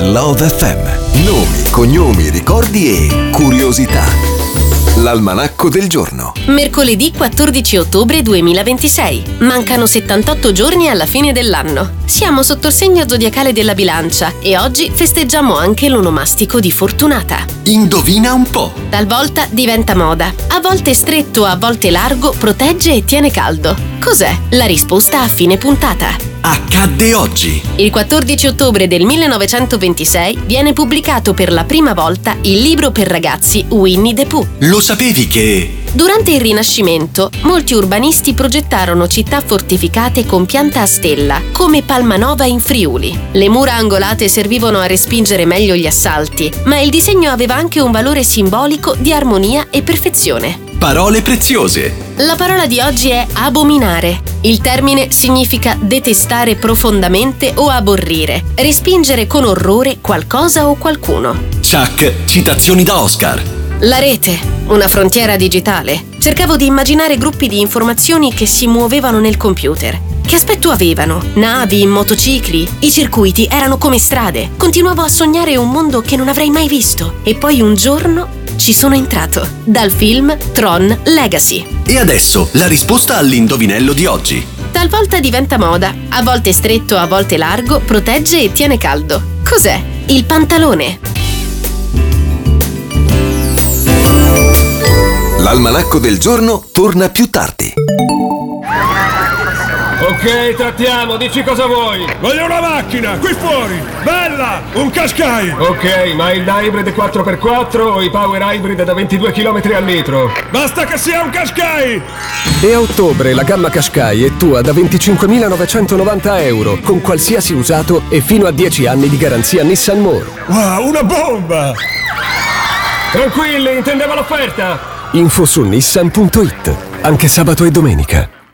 Love FM. Nomi, cognomi, ricordi e curiosità. L'almanacco del giorno. Mercoledì 14 ottobre 2026. Mancano 78 giorni alla fine dell'anno. Siamo sotto il segno zodiacale della Bilancia e oggi festeggiamo anche l'onomastico di Fortunata. Indovina un po'. Talvolta diventa moda. A volte stretto, a volte largo, protegge e tiene caldo. Cos'è? La risposta a fine puntata. Accadde oggi. Il 14 ottobre del 1926 viene pubblicato per la prima volta il libro per ragazzi Winnie the Pooh. Lo sapevi che... Durante il Rinascimento, molti urbanisti progettarono città fortificate con pianta a stella, come Palmanova in Friuli. Le mura angolate servivano a respingere meglio gli assalti, ma il disegno aveva anche un valore simbolico di armonia e perfezione. Parole preziose. La parola di oggi è abominare. Il termine significa detestare profondamente o aborrire, respingere con orrore qualcosa o qualcuno. Chuck, citazioni da Oscar. La rete, una frontiera digitale. Cercavo di immaginare gruppi di informazioni che si muovevano nel computer. Che aspetto avevano? Navi, motocicli? I circuiti erano come strade. Continuavo a sognare un mondo che non avrei mai visto. E poi un giorno ci sono entrato. Dal film Tron Legacy. E adesso la risposta all'indovinello di oggi. Talvolta diventa moda. A volte stretto, a volte largo, protegge e tiene caldo. Cos'è? Il pantalone. L'almanacco del giorno torna più tardi. Ok, trattiamo, dici cosa vuoi. Voglio una macchina, qui fuori, bella, un Qashqai. Ok, ma il hybrid 4x4 o i power hybrid da 22 km al litro? Basta che sia un Qashqai. E a ottobre la gamma Qashqai è tua da 25.990 euro, con qualsiasi usato e fino a 10 anni di garanzia Nissan More. Wow, una bomba. Tranquilli, intendeva l'offerta. Info su nissan.it, anche sabato e domenica.